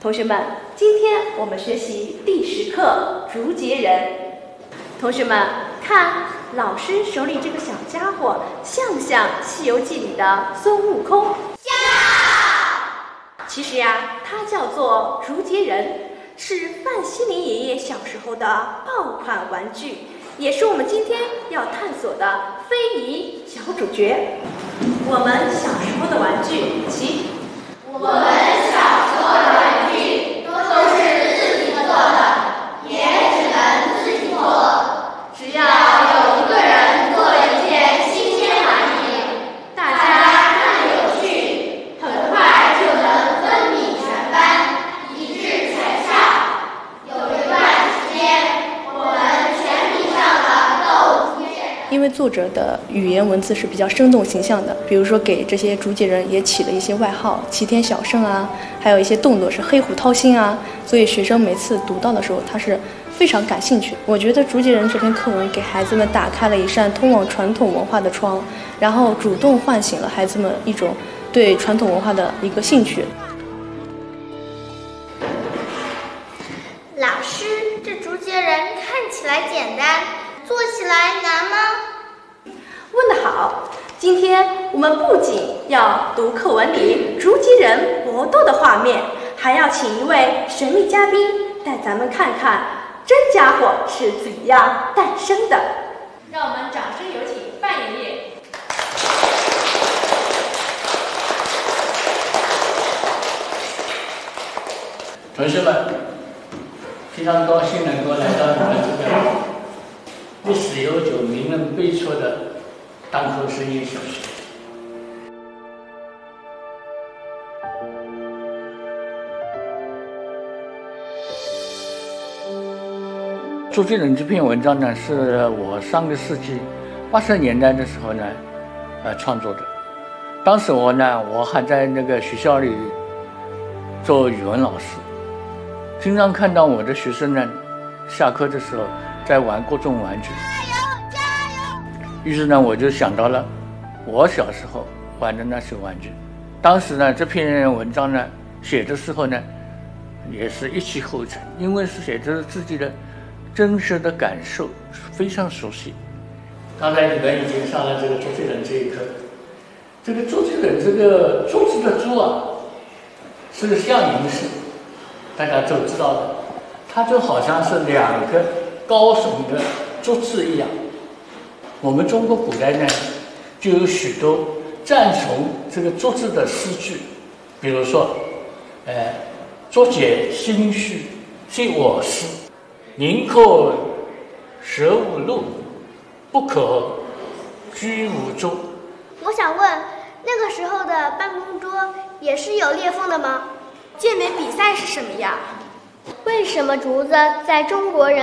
同学们，今天我们学习第10课竹节人。同学们看，老师手里这个小家伙像不像《西游记》里的孙悟空？ 像。 其实呀，它叫做竹节人，是范希林爷爷小时候的爆款玩具，也是我们今天要探索的非遗小主角。我们小时候的玩具， 我们小时候的玩具都是自己做的，也只能自己做。只要有一个人做了一件新鲜玩意，大家看有趣，很快就能分米全班，一致全上。有一段时间，我们全迷上了斗竹节人。 因为作者的语言文字是比较生动形象的，比如说给这些竹节人也起了一些外号，齐天小圣啊，还有一些动作是黑虎掏心啊，所以学生每次读到的时候，他是非常感兴趣。我觉得竹节人这篇课文给孩子们打开了一扇通往传统文化的窗，然后主动唤醒了孩子们一种对传统文化的一个兴趣。 老师，这竹节人看起来简单，做起来难吗？ 问得好！今天我们不仅要读课文里竹节人搏斗的画面，还要请一位神秘嘉宾带咱们看看真家伙是怎样诞生的。让我们掌声有请范爷爷。 同学们，非常高兴能够来到你们这个历史悠久、名人辈出的单口实验小学。竹节人这篇文章呢，是我上个世纪80年代的时候呢，创作的。当时我还在那个学校里做语文老师，经常看到我的学生呢，下课的时候在玩各种玩具。于是呢，我就想到了我小时候玩的那些玩具。当时呢，这篇文章呢写的时候呢，也是一气呵成，因为是写着自己的真实的感受，非常熟悉。刚才你们已经上了这个竹节人这一课，这个竹节人这个竹子的竹啊，是个象形式，大家都知道的，它就好像是2个高耸的竹子一样。我们中国古代呢，就有许多赞颂这个竹子的诗句，比如说，竹节心虚系我师，宁可舍无路，不可居无中。 我想问，那个时候的办公桌也是有裂缝的吗？ 健美比赛是什么呀？ 为什么竹子在中国人